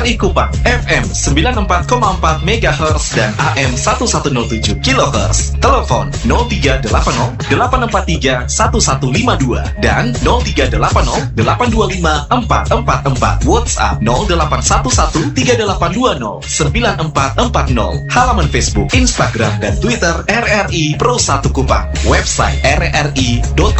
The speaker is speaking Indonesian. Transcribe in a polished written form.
RRI Kupang FM 94,4 MHz dan AM 1107 kHz. Telepon 0380 843 1152 dan 0380 825 444. WhatsApp 0811 3820 9440. Halaman Facebook, Instagram dan Twitter RRI Pro 1 Kupang. Website rri.com.id.